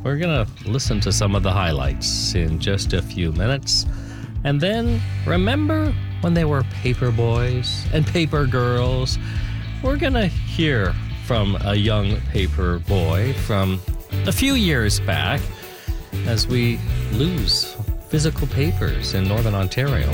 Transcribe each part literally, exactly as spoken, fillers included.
We're going to listen to some of the highlights in just a few minutes. And then, remember when they were paper boys and paper girls? We're going to hear from a young paper boy from a few years back as we lose physical papers in Northern Ontario.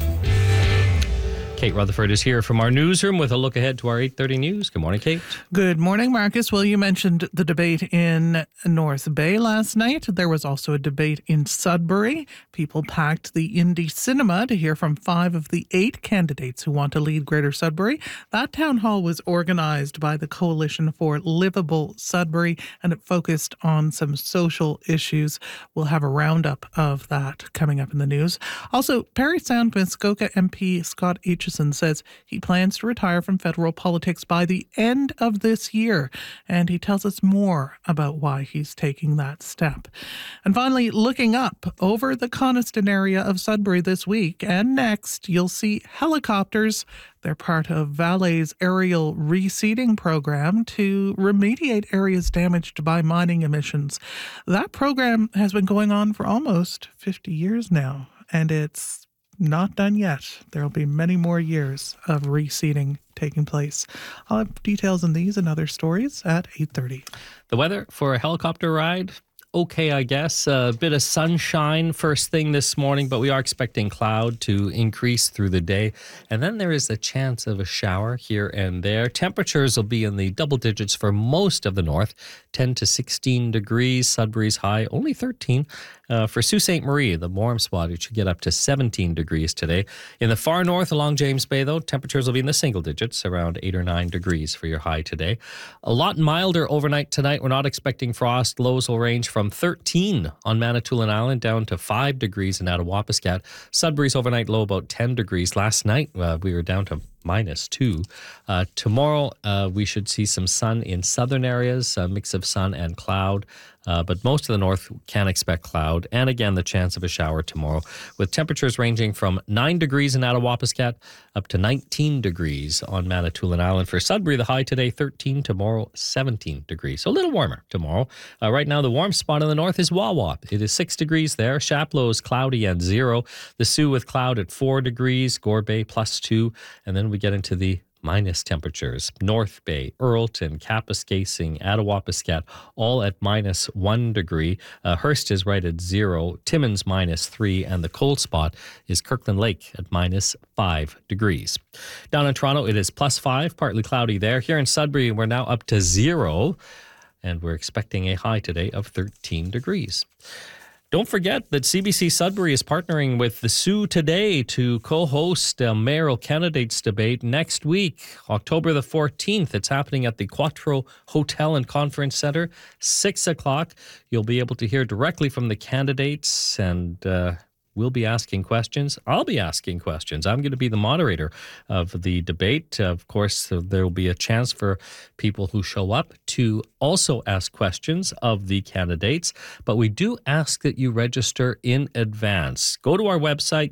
Kate Rutherford is here from our newsroom with a look ahead to our eight thirty news. Good morning, Kate. Good morning, Marcus. Well, you mentioned the debate in North Bay last night. There was also a debate in Sudbury. People packed the Indy Cinema to hear from five of the eight candidates who want to lead Greater Sudbury. That town hall was organized by the Coalition for Livable Sudbury, and it focused on some social issues. We'll have a roundup of that coming up in the news. Also, Parry Sound Muskoka M P Scott H. says he plans to retire from federal politics by the end of this year, and he tells us more about why he's taking that step. And finally, looking up over the Coniston area of Sudbury this week and next, you'll see helicopters. They're part of Vale's aerial reseeding program to remediate areas damaged by mining emissions. That program has been going on for almost fifty years now, and it's not done yet. There'll be many more years of reseeding taking place. I'll have details on these and other stories at eight thirty. The weather for a helicopter ride? Okay, I guess. A bit of sunshine first thing this morning, but we are expecting cloud to increase through the day. And then there is a chance of a shower here and there. Temperatures will be in the double digits for most of the north, ten to sixteen degrees. Sudbury's high, only thirteen. Uh, for Sault Ste. Marie, the warm spot, it should get up to seventeen degrees today. In the far north along James Bay, though, temperatures will be in the single digits, around eight or nine degrees for your high today. A lot milder overnight tonight. We're not expecting frost. Lows will range from thirteen on Manitoulin Island down to five degrees in Attawapiskat. Sudbury's overnight low about ten degrees. Last night, uh, we were down to minus two. Uh, tomorrow, uh, we should see some sun in southern areas, a mix of sun and cloud. Uh, but most of the north can expect cloud. And again, the chance of a shower tomorrow, with temperatures ranging from nine degrees in Attawapiskat up to nineteen degrees on Manitoulin Island. For Sudbury, the high today, thirteen. Tomorrow, seventeen degrees. So a little warmer tomorrow. Uh, right now, the warm spot in the north is Wawa. It is six degrees there. Chapleau is cloudy and zero. The Sioux with cloud at four degrees. Gore Bay plus two. And then we get into the minus temperatures. North Bay, Earlton, Kapuskasing, Attawapiskat, all at minus one degree. Uh, Hearst is right at zero. Timmins minus three. And the cold spot is Kirkland Lake at minus five degrees. Down in Toronto, it is plus five, partly cloudy there. Here in Sudbury, we're now up to zero. And we're expecting a high today of thirteen degrees. Don't forget that C B C Sudbury is partnering with the Sioux today to co-host a mayoral candidates debate next week, October the fourteenth. It's happening at the Quattro Hotel and Conference Center, six o'clock. You'll be able to hear directly from the candidates, and uh, we'll be asking questions. I'll be asking questions. I'm going to be the moderator of the debate. Of course, there will be a chance for people who show up to also ask questions of the candidates, but we do ask that you register in advance. Go to our website,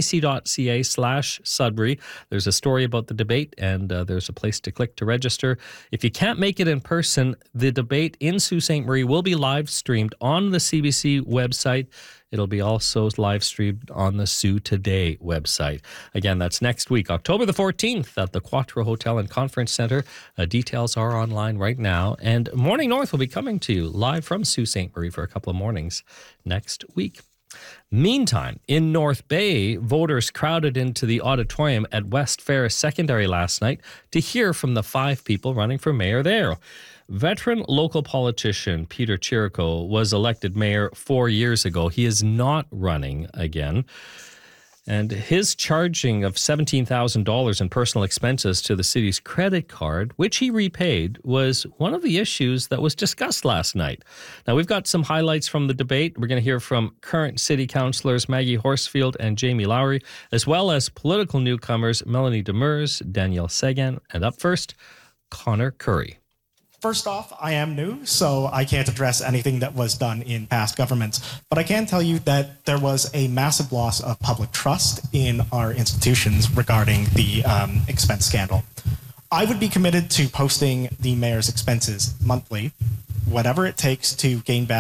cbc.ca slash Sudbury. There's a story about the debate, and uh, there's a place to click to register. If you can't make it in person, the debate in Sault Ste. Marie will be live streamed on the C B C website. It'll be also live streamed on the Sioux Today website. Again, that's next week, October the fourteenth at the Quattro Hotel and Conference Center. Uh, details are online right now. And Morning North will be coming to you live from Sault Ste. Marie for a couple of mornings next week. Meantime, in North Bay, voters crowded into the auditorium at West Ferris Secondary last night to hear from the five people running for mayor there. Veteran local politician Peter Chirico was elected mayor four years ago. He is not running again. And his charging of seventeen thousand dollars in personal expenses to the city's credit card, which he repaid, was one of the issues that was discussed last night. Now, we've got some highlights from the debate. We're going to hear from current city councillors Maggie Horsfield and Jamie Lowry, as well as political newcomers Melanie Demers, Danielle Sagan, and up first, Connor Curry. First off, I am new, so I can't address anything that was done in past governments. But I can tell you that there was a massive loss of public trust in our institutions regarding the um, expense scandal. I would be committed to posting the mayor's expenses monthly, whatever it takes to gain back